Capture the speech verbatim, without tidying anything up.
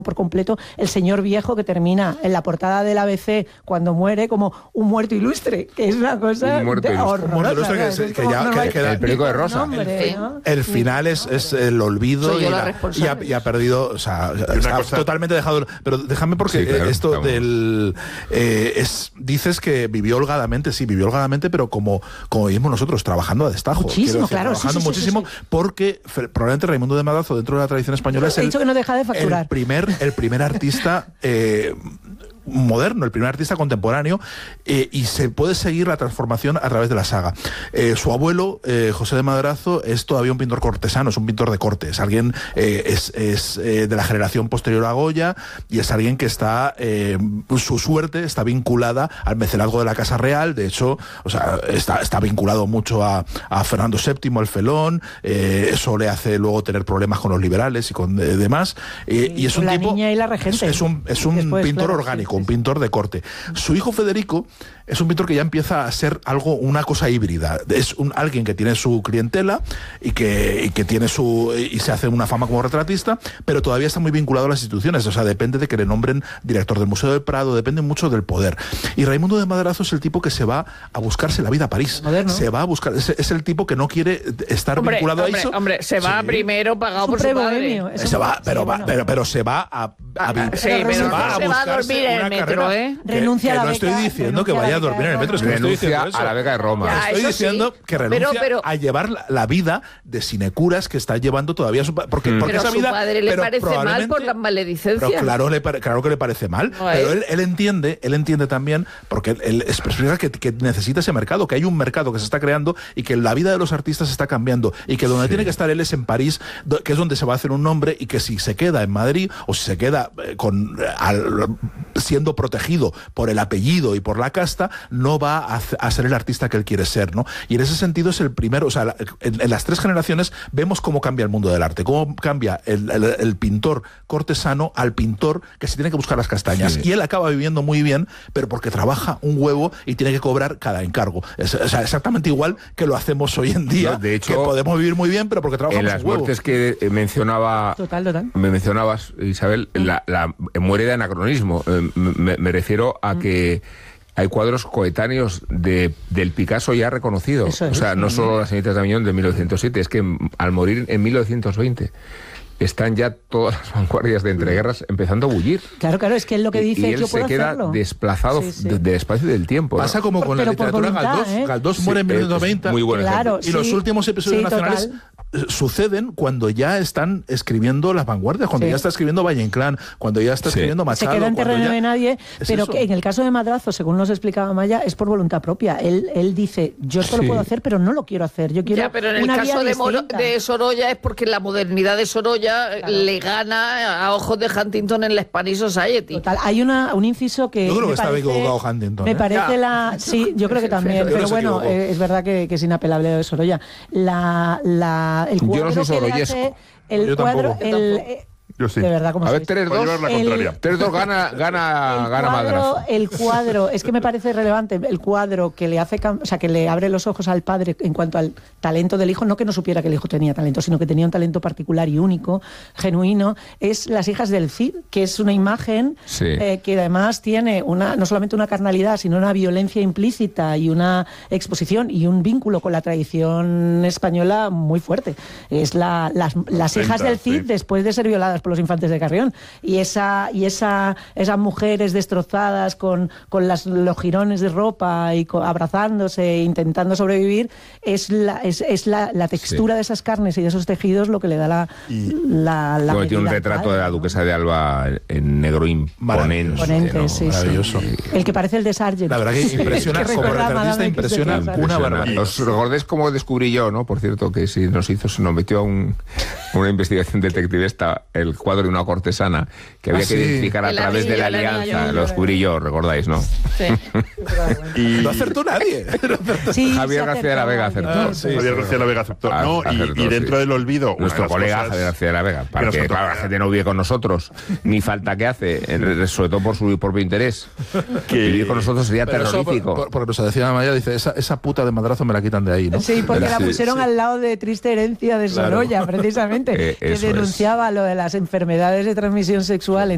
por completo el señor viejo que termina en la portada del A B C cuando muere como un muerto ilustre, que es una cosa un muerto ilustre. Un muerto ilustre que, que, que ya no que, que el periódico de Rosa. Nombre, el, ¿no? el final es, es el olvido y, la, y, ha, y ha perdido, o sea, está cosa... totalmente dejado. Pero déjame porque sí, claro, esto estamos. del eh, es dices que vivió holgadamente, sí, vivió holgadamente, pero como como vivimos nosotros, trabajando a destajo. Muchísimo, decir, claro, trabajando sí, sí, muchísimo, sí, sí. porque probablemente Raimundo de Madrazo dentro de la tradición española es el, he dicho que no deja de facturar. el primer el primer artista eh, moderno, el primer artista contemporáneo, eh, y se puede seguir la transformación a través de la saga. Eh, su abuelo, eh, José de Madrazo, es todavía un pintor cortesano, es un pintor de corte, es alguien, eh, es, es eh, de la generación posterior a Goya, y es alguien que está, eh, su suerte está vinculada al mecenazgo de la Casa Real. De hecho, o sea, está, está vinculado mucho a, a Fernando séptimo, el Felón, eh, eso le hace luego tener problemas con los liberales y con eh, demás, eh, y, y es un la tipo, niña y la regente. es, es un, es un Después, pintor claro, orgánico, sí, sí, un pintor de corte. Su hijo Federico es un pintor que ya empieza a ser algo, una cosa híbrida. Es un alguien que tiene su clientela y que, y que tiene su y se hace una fama como retratista, pero todavía está muy vinculado a las instituciones. O sea, depende de que le nombren director del Museo del Prado, depende mucho del poder. Y Raimundo de Madrazo es el tipo que se va a buscarse la vida a París. Moderno. Se va a buscar, es, es el tipo que no quiere estar hombre, vinculado hombre, a eso. Hombre, se va sí. primero pagado por su padre. Se va, pero, sí, va, bueno. pero, pero se va a, a, a, sí, pero se no va a, se va a dormir en el metro, carrera, ¿eh? Que, Renuncia que a la no beca, estoy diciendo que vaya a dormir en el metro, es que no estoy Renuncia diciendo eso. a la beca de Roma. Ya, Estoy eso diciendo sí, que renuncia pero, pero, a llevar la, la vida de sinecuras que está llevando todavía su padre. Porque, Mm. porque pero esa a vida, su padre le pero parece mal probablemente- por las maledicencias. Pero claro, le, pare- claro que le parece mal. Ay. Pero él, él entiende, él entiende también, porque él, él expresa que, que necesita ese mercado, que hay un mercado que se está creando y que la vida de los artistas está cambiando y que donde Sí. tiene que estar él es en París, do- que es donde se va a hacer un nombre, y que si se queda en Madrid o si se queda eh, con eh, al- siendo protegido por el apellido y por la casta, no va a, hacer- a ser el artista que él quiere ser, ¿no? Y en ese sentido es el primero, o sea, la- en, en las tres generaciones vemos cómo cambia el mundo del arte, cómo cambia el, el- el pintor cortesano al pintor que se tiene que buscar las castañas. Sí. Y él acaba viviendo muy bien, pero porque trabaja un huevo y tiene que cobrar cada encargo. Es, o sea, exactamente igual que lo hacemos hoy en día, No, de hecho, que podemos vivir muy bien, pero porque En trabajamos las un huevo. muertes que eh, mencionaba Total, total. me mencionabas, Isabel, la, la muere de anacronismo. Eh, me, me refiero a que hay cuadros coetáneos de, del Picasso ya reconocido. Eso es. O sea, no Sí. solo las señoritas de Aviñón de mil novecientos siete, es que mm, al morir en mil novecientos veinte están ya todas las vanguardias de entreguerras empezando a bullir. Claro, claro, es que él lo que Y- dice y es él yo se puedo queda hacerlo. desplazado Sí, sí. de- del espacio y del tiempo, ¿no? Pasa como Por- con la pero por literatura voluntad, Galdós. ¿eh? Galdós Sí, muere en es- mil es novecientos veinte. muy buen Claro, Y los sí. últimos episodios Sí, nacionales total. eh, suceden cuando ya están escribiendo las vanguardias, cuando Sí. ya está escribiendo Valle Inclán, cuando ya está Sí. escribiendo Se Machado. queda en cuando terreno ya- de nadie, Es pero eso. que en el caso de Madrazo, según nos explicaba Maya, es por voluntad propia. Él, él dice, yo esto Sí. lo puedo hacer, pero no lo quiero hacer. Yo quiero Ya, pero en el una caso vía de, Moro- distinta. de Sorolla es porque la modernidad de Sorolla Claro. le gana a ojos de Huntington en la Spanish Society. Total, hay una, un inciso que Yo creo me que estaba parece- equivocado Huntington, Me ¿eh? parece Ya. la... Sí, yo creo que también, Yo creo pero que se bueno, equivocó. eh, es verdad que, que es inapelable de Sorolla. La, la, el Yo no cuadro soy que le sorollesco. hace... El Yo cuadro, tampoco. el, Yo tampoco. eh, Yo sí. de verdad, como A ver, sois. tres Por dos llevar la El- contraria. tres dos gana, gana, el gana cuadro, Madrazo. el cuadro, es que me parece relevante el cuadro que le hace, cam- o sea, que le abre los ojos al padre en cuanto al talento del hijo, no que no supiera que el hijo tenía talento, sino que tenía un talento particular y único, genuino, es Las hijas del Cid, que es una imagen Sí. eh, que además tiene una no solamente una carnalidad, sino una violencia implícita y una exposición y un vínculo con la tradición española muy fuerte. Es la, las, las hijas treinta, del Cid sí. después de ser violadas por los infantes de Carrión. Y esa y esa esas mujeres destrozadas con, con las, los jirones de ropa y co- abrazándose, intentando sobrevivir, es la, es, es la, la textura Sí. de esas carnes y de esos tejidos lo que le da la, la, la Bueno, tiene un medida al retrato padre, de la ¿no? duquesa de Alba en negro imponente. Imponente, ¿no? sí, sí. Maravilloso. El que parece el de Sargent. La verdad que impresiona, Que como recuerda a retratista Madame X de impresiona Clausar. una Impresiona. barbaridad. ¿Os recordáis cómo descubrí yo, no? Por cierto, que si nos hizo, se nos metió a un, una investigación detectivista el cuadro de una cortesana que había Ah, que sí. identificar a El través de la anillo, el alianza. anillo. Lo descubrí yo, recordáis, ¿no? Sí. Y No acertó nadie. Sí, Javier se García de la Vega acertó, acertó. eso. Sí. Javier García de la Vega aceptó. Ah, No, y- acertó, y, dentro sí. del olvido, una Nuestro de las colega cosas Javier García de la Vega, para que que, nos claro, la toca- gente no vive con nosotros, ni falta que hace, en- sobre todo por su propio interés. Que- Vivir con nosotros sería Pero eso, por, terrorífico. por- porque nos decía Maya, dice, esa, esa puta de Madrazo me la quitan de ahí, ¿no? Sí, porque Pero- la sí, pusieron sí. al lado de Triste herencia de Claro. Sorolla, precisamente, Eh, que eso es. denunciaba lo de las enfermedades de transmisión sexual en